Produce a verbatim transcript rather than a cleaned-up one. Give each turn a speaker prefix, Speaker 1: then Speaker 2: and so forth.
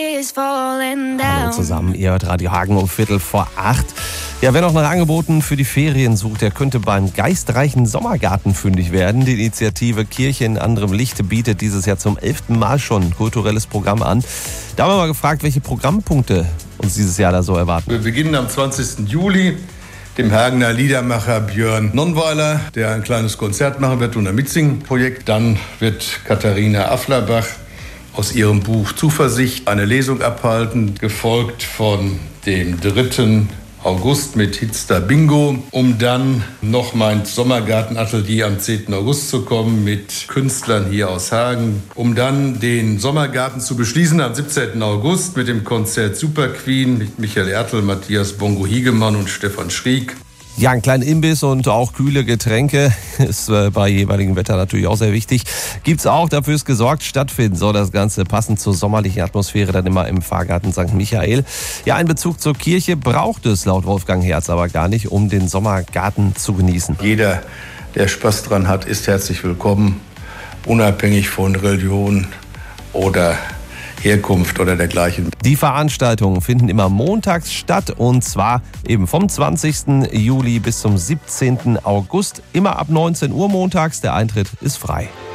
Speaker 1: Hallo zusammen, ihr hört Radio Hagen um Viertel vor acht. Ja, wer noch nach Angeboten für die Ferien sucht, der könnte beim geistreichen Sommergarten fündig werden. Die Initiative Kirche in anderem Licht bietet dieses Jahr zum elften Mal schon ein kulturelles Programm an. Da haben wir mal gefragt, welche Programmpunkte uns dieses Jahr da so erwarten.
Speaker 2: Wir beginnen am zwanzigsten Juli. Dem Hagener Liedermacher Björn Nonnweiler, der ein kleines Konzert machen wird und ein Mitsingen-Projekt. Dann wird Katharina Afflerbach aus ihrem Buch Zuversicht eine Lesung abhalten, gefolgt von dem dritten August mit Hitster Bingo, um dann noch mein Sommergartenatelier am zehnten August zu kommen mit Künstlern hier aus Hagen, um dann den Sommergarten zu beschließen am siebzehnten August mit dem Konzert Super Queen mit Michael Ertl, Matthias Bongo-Hiegemann und Stefan Schrieg.
Speaker 1: Ja, ein kleiner Imbiss und auch kühle Getränke ist bei jeweiligem Wetter natürlich auch sehr wichtig. Gibt's auch, dafür ist gesorgt, stattfinden soll das Ganze passend zur sommerlichen Atmosphäre dann immer im Pfarrgarten Sankt Michael. Ja, einen Bezug zur Kirche braucht es laut Wolfgang Herz aber gar nicht, um den Sommergarten zu genießen.
Speaker 2: Jeder, der Spaß dran hat, ist herzlich willkommen, unabhängig von Religion oder Herkunft oder dergleichen.
Speaker 1: Die Veranstaltungen finden immer montags statt und zwar eben vom zwanzigsten Juli bis zum siebzehnten August. Immer ab neunzehn Uhr montags. Der Eintritt ist frei.